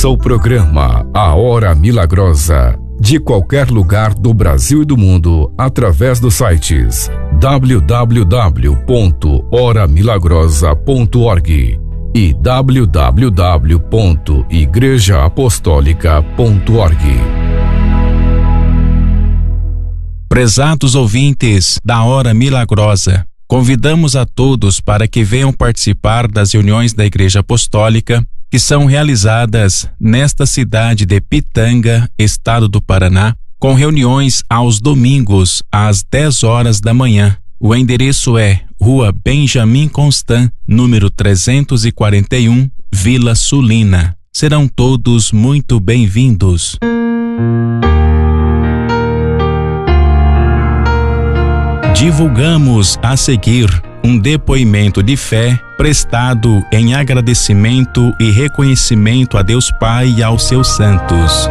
Ouça o programa A Hora Milagrosa de qualquer lugar do Brasil e do mundo através dos sites www.horamilagrosa.org e www.igrejaapostólica.org. Prezados ouvintes da Hora Milagrosa, convidamos a todos para que venham participar das reuniões da Igreja Apostólica que são realizadas nesta cidade de Pitanga, estado do Paraná, com reuniões aos domingos às 10 horas da manhã. O endereço é Rua Benjamin Constant, número 341, Vila Sulina. Serão todos muito bem-vindos. Divulgamos a seguir um depoimento de fé prestado em agradecimento e reconhecimento a Deus Pai e aos seus santos.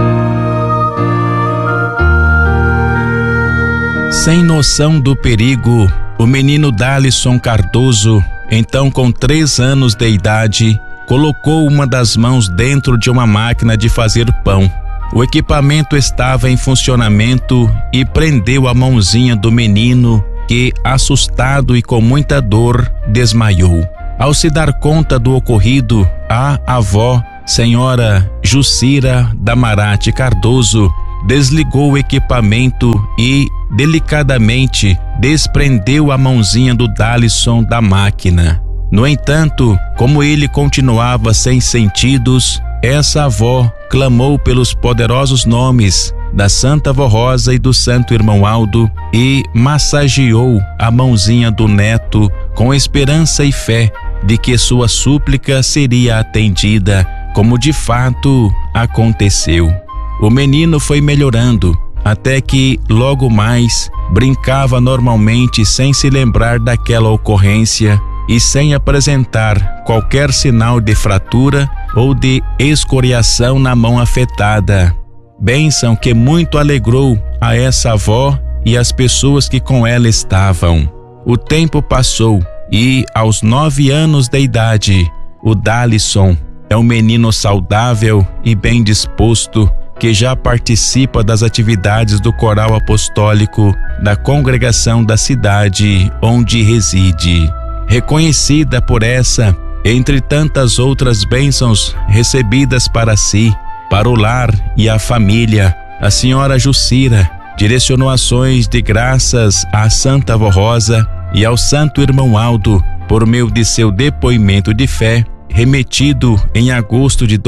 Sem noção do perigo, o menino Dalisson Cardoso, então com 3 anos de idade, colocou uma das mãos dentro de uma máquina de fazer pão. O equipamento estava em funcionamento e prendeu a mãozinha do menino, que, assustado e com muita dor, desmaiou. Ao se dar conta do ocorrido, a avó, senhora Jucira Damarate Cardoso, desligou o equipamento e, delicadamente, desprendeu a mãozinha do Dalisson da máquina. No entanto, como ele continuava sem sentidos, essa avó clamou pelos poderosos nomes da Santa Vó Rosa e do Santo Irmão Aldo e massageou a mãozinha do neto com esperança e fé de que sua súplica seria atendida, como de fato aconteceu. O menino foi melhorando, até que logo mais brincava normalmente sem se lembrar daquela ocorrência e sem apresentar qualquer sinal de fratura ou de escoriação na mão afetada. Bênção que muito alegrou a essa avó e as pessoas que com ela estavam. O tempo passou e, aos 9 anos de idade, o Dalisson é um menino saudável e bem disposto, que já participa das atividades do coral apostólico da congregação da cidade onde reside. Reconhecida por essa, entre tantas outras bênçãos recebidas para si, para o lar e a família, a senhora Jucira direcionou ações de graças à Santa Vó Rosa e ao Santo Irmão Aldo por meio de seu depoimento de fé, remetido em agosto de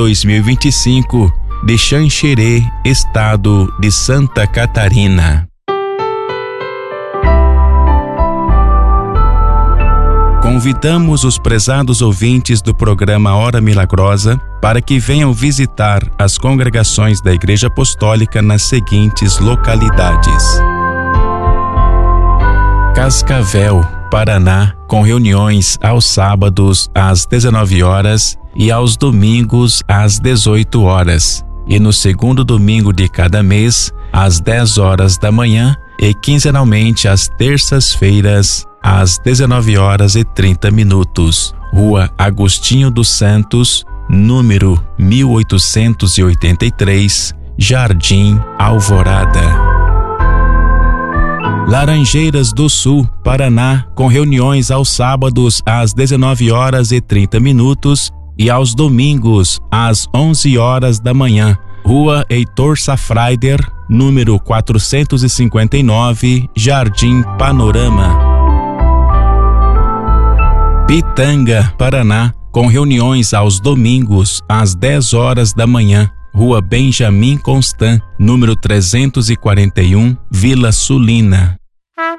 2025, de Xanxerê, estado de Santa Catarina. Convidamos os prezados ouvintes do programa Hora Milagrosa para que venham visitar as congregações da Igreja Apostólica nas seguintes localidades: Cascavel, Paraná, com reuniões aos sábados às 19 horas e aos domingos às 18 horas, e no segundo domingo de cada mês às 10 horas da manhã e quinzenalmente às terças-feiras às 19h30, Rua Agostinho dos Santos, número 1883, Jardim Alvorada. Laranjeiras do Sul, Paraná, com reuniões aos sábados às 19h30 e aos domingos às 11 horas da manhã, Rua Heitor Safraider, número 459, Jardim Panorama. Pitanga, Paraná, com reuniões aos domingos às 10 horas da manhã, Rua Benjamin Constant, número 341, Vila Sulina.